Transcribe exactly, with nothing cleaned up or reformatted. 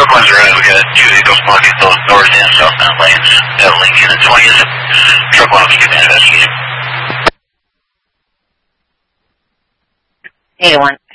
Turquoise Road, we got two vehicles blocking both north and southbound lanes at Lincoln and twentieth. Turquoise, you can investigate. eight one.